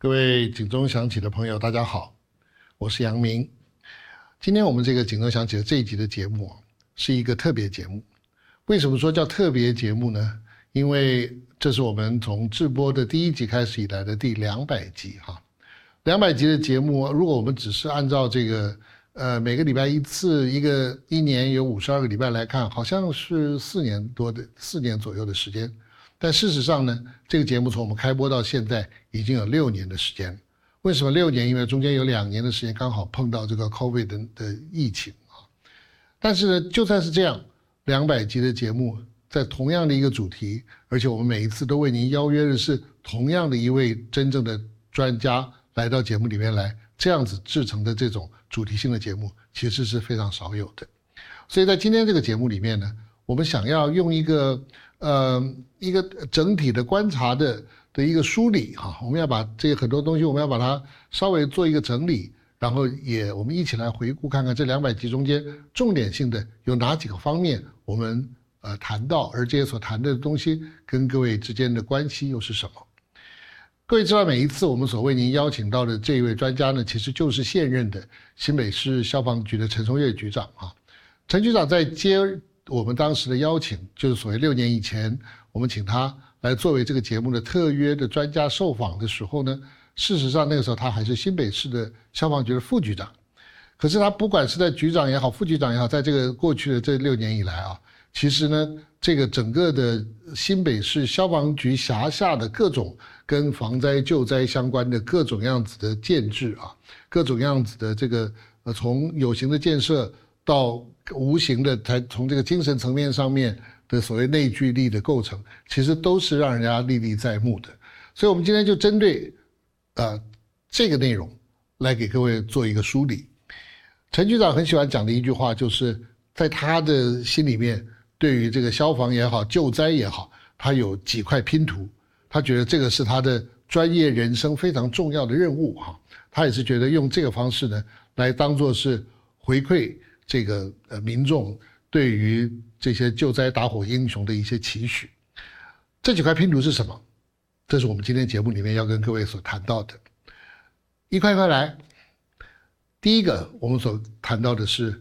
各位警钟响起的朋友，大家好，我是杨明。今天我们这个警钟响起的这一集的节目是一个特别节目。为什么说叫特别节目呢？因为这是我们从制播的第一集开始以来的第200集哈。200集的节目，如果我们只是按照这个每个礼拜一次，一年有52个礼拜来看，好像是4年左右的时间。但事实上呢，这个节目从我们开播到现在已经有6年的时间。为什么6年？因为中间有2年的时间刚好碰到这个 COVID 的疫情啊。但是呢，就算是这样，200集的节目在同样的一个主题，而且我们每一次都为您邀约的是同样的一位真正的专家来到节目里面来，这样子制成的这种主题性的节目，其实是非常少有的。所以在今天这个节目里面呢，我们想要用一个整体的观察的一个梳理哈，我们要把这很多东西，我们要把它稍微做一个整理，然后我们一起来回顾看看这200集中间重点性的有哪几个方面我们谈到，而这些所谈的东西跟各位之间的关系又是什么？各位知道，每一次我们所为您邀请到的这一位专家呢，其实就是现任的新北市消防局的陈松岳局长啊。陈局长在接我们当时的邀请，就是所谓6年以前我们请他来作为这个节目的特约的专家受访的时候呢，事实上那个时候他还是新北市的消防局的副局长。可是他不管是在局长也好，副局长也好，在这个过去的这6年以来啊，其实呢，这个整个的新北市消防局辖下的各种跟防灾救灾相关的各种样子的建制啊，各种样子的这个从有形的建设到无形的，从这个精神层面上面的所谓内聚力的构成，其实都是让人家历历在目的。所以我们今天就针对这个内容来给各位做一个梳理。陈局长很喜欢讲的一句话，就是在他的心里面，对于这个消防也好，救灾也好，他有几块拼图，他觉得这个是他的专业人生非常重要的任务哈。他也是觉得用这个方式呢，来当作是回馈这个民众对于这些救灾打火英雄的一些期许。这几块拼图是什么？这是我们今天节目里面要跟各位所谈到的。一块一块来。第一个我们所谈到的是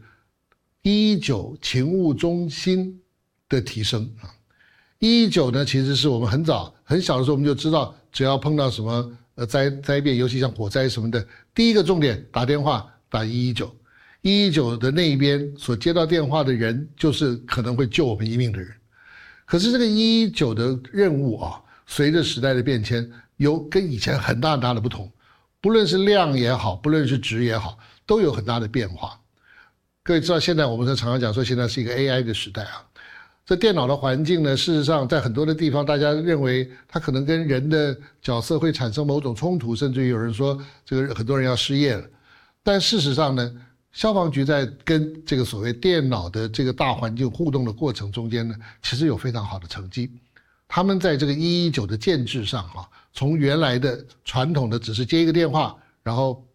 119勤务中心的提升啊。119呢，其实是我们很小的时候我们就知道，只要碰到什么灾变，尤其像火灾什么的，第一个重点打电话打119的那一边所接到电话的人，就是可能会救我们一命的人。可是这个119的任务啊，随着时代的变迁，有跟以前很大的不同，不论是量也好，不论是值也好，都有很大的变化。各位知道，现在我们常常讲说，现在是一个 AI 的时代啊。这电脑的环境呢，事实上在很多的地方，大家认为它可能跟人的角色会产生某种冲突，甚至于有人说这个很多人要失业了。但事实上呢，消防局在跟这个所谓电脑的这个大环境互动的过程中间呢，其实有非常好的成绩。他们在这个119的建制上啊，从原来的传统的只是接一个电话，然后